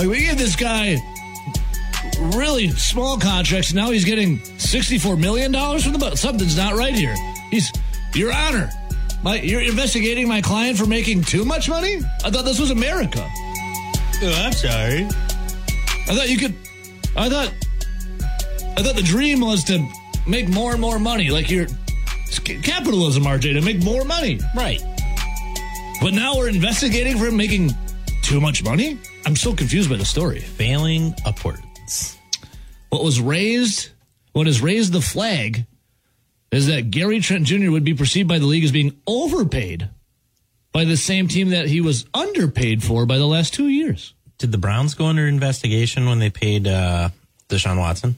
Like, we gave this guy really small contracts, and now he's getting $64 million from the Bucks. Something's not right here. Your Honor, you're investigating my client for making too much money? I thought this was America. Oh, I'm sorry. I thought the dream was to make more and more money. Like capitalism, RJ, to make more money. Right. But now we're investigating for him making too much money? I'm so confused by the story. Failing upwards. What has raised the flag is that Gary Trent Jr. would be perceived by the league as being overpaid by the same team that he was underpaid for by the last 2 years. Did the Browns go under investigation when they paid Deshaun Watson?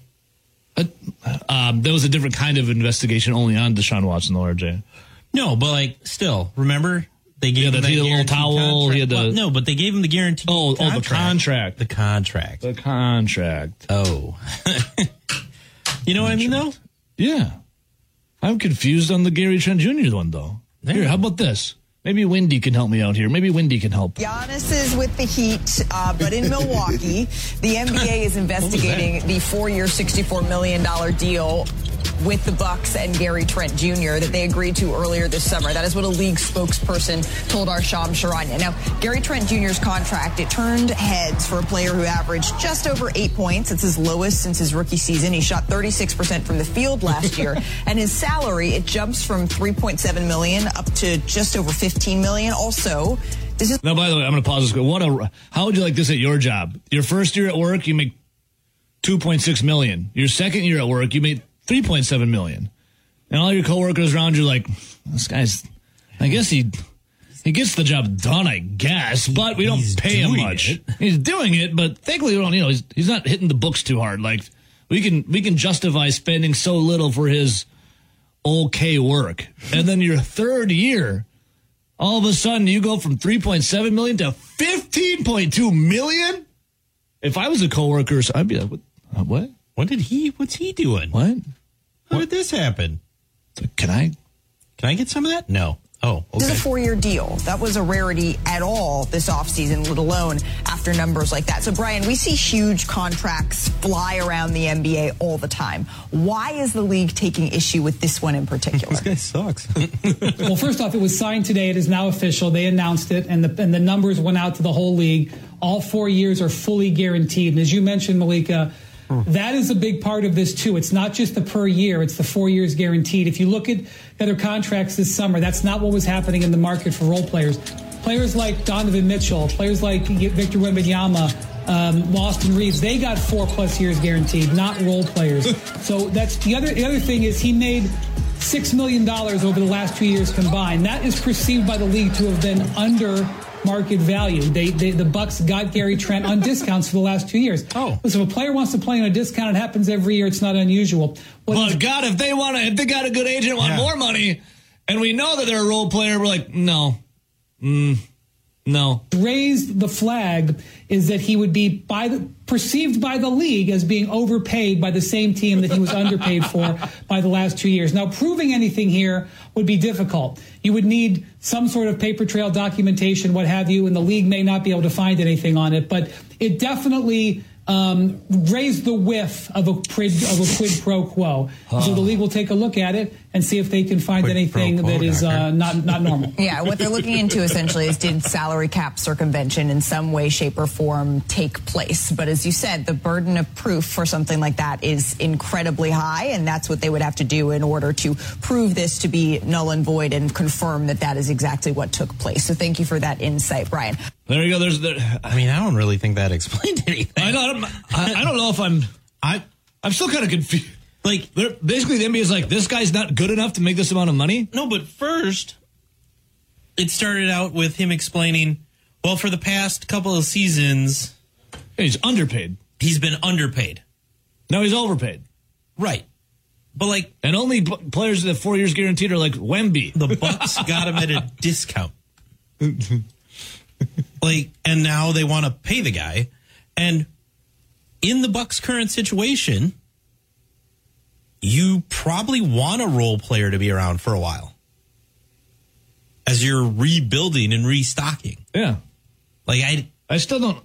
There was a different kind of investigation only on Deshaun Watson, though, RJ. No, but still, remember? They gave him the little towel. But they gave him the guaranteed contract. The contract. The contract. Oh. You know what I mean, though? Yeah. I'm confused on the Gary Trent Jr. one, though. Yeah. Here, how about this? Maybe Wendy can help me out here. Maybe Wendy can help. Giannis is with the Heat, but in Milwaukee, the NBA is investigating the 4-year, $64 million deal with the Bucks and Gary Trent Jr. that they agreed to earlier this summer. That is what a league spokesperson told our Sham Charania. Now, Gary Trent Jr.'s contract, it turned heads for a player who averaged just over 8 points. It's his lowest since his rookie season. He shot 36% from the field last year. And his salary, it jumps from $3.7 million up to just over $15 million. Also, this is... Now, by the way, I'm going to pause this. How would you like this at your job? Your first year at work, you make $2.6 million. Your second year at work, you make $3.7 million. And all your coworkers around you are like, this guy's, I guess he gets the job done, I guess, but we don't pay him much. He's doing it, but thankfully we don't, he's not hitting the books too hard. Like, we can justify spending so little for his okay work. And then your third year, all of a sudden you go from $3.7 million to $15.2 million? If I was a coworker, I'd be like, what? What's he doing? What? How did this happen? Can I get some of that? No. Oh, okay. This is a 4-year deal. That was a rarity at all this offseason, let alone after numbers like that. So, Brian, we see huge contracts fly around the NBA all the time. Why is the league taking issue with this one in particular? This guy sucks. Well, first off, it was signed today. It is now official. They announced it, and the numbers went out to the whole league. All 4 years are fully guaranteed. And as you mentioned, Malika, that is a big part of this, too. It's not just the per year. It's the 4 years guaranteed. If you look at other contracts this summer, that's not what was happening in the market for role players. Players like Donovan Mitchell, players like Victor Wembanyama, Austin Reeves, they got 4+ years guaranteed, not role players. So that's the other thing is he made $6 million over the last 2 years combined. That is perceived by the league to have been under market value. The Bucks got Gary Trent on discounts for the last 2 years. Oh, so if a player wants to play on a discount, it happens every year. It's not unusual. But God, if they got a good agent, want more money, and we know that they're a role player, we're like, no. Raised the flag is that he would be perceived by the league as being overpaid by the same team that he was underpaid for by the last 2 years. Now, proving anything here would be difficult. You would need some sort of paper trail documentation, what have you, and the league may not be able to find anything on it. But it definitely raised the whiff of a quid pro quo. So the league will take a look at it and see if they can find anything that is not normal. Yeah, what they're looking into essentially is, did salary cap circumvention in some way, shape, or form take place? But as you said, the burden of proof for something like that is incredibly high, and that's what they would have to do in order to prove this to be null and void and confirm that that is exactly what took place. So thank you for that insight, Brian. There you go. I don't really think that explained anything. I don't know if I'm still kind of confused. Like, basically the NBA is like, this guy's not good enough to make this amount of money? No, but first, it started out with him explaining, well, for the past couple of seasons... He's underpaid. He's been underpaid. No, he's overpaid. Right. But and only players that 4 years guaranteed are like Wemby. The Bucks got him at a discount. And now they want to pay the guy. And in the Bucks' current situation, you probably want a role player to be around for a while as you're rebuilding and restocking. Yeah. I still don't.